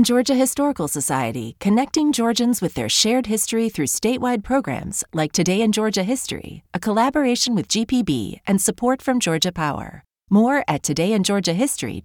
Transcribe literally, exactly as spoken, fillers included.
And Georgia Historical Society, connecting Georgians with their shared history through statewide programs like Today in Georgia History, a collaboration with G P B and support from Georgia Power. More at today in georgia history